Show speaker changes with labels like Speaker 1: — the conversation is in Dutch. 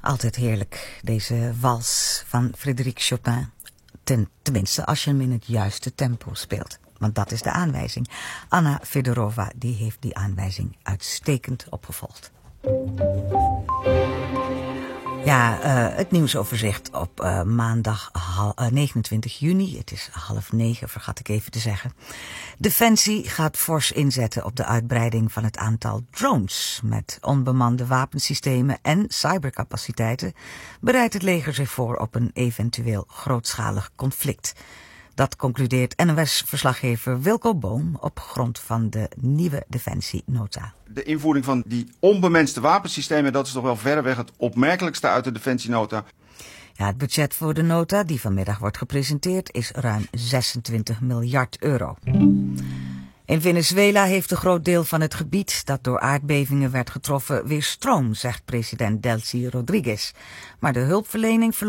Speaker 1: Altijd heerlijk, deze wals van Frédéric Chopin. Tenminste, als je hem in het juiste tempo speelt. Want dat is de aanwijzing. Anna Fedorova die heeft die aanwijzing uitstekend opgevolgd. Ja, het nieuwsoverzicht op maandag 29 juni. Het is 8:30, vergat ik even te zeggen. Defensie gaat fors inzetten op de uitbreiding van het aantal drones. Met onbemande wapensystemen en cybercapaciteiten bereidt het leger zich voor op een eventueel grootschalig conflict. Dat concludeert NOS-verslaggever Wilco Boom op grond van de nieuwe defensienota.
Speaker 2: De invoering van die onbemenste wapensystemen, dat is toch wel verreweg het opmerkelijkste uit de defensienota.
Speaker 1: Ja, het budget voor de nota, die vanmiddag wordt gepresenteerd, is ruim 26 miljard euro. In Venezuela heeft een groot deel van het gebied dat door aardbevingen werd getroffen weer stroom, zegt president Delcy Rodriguez. Maar de hulpverlening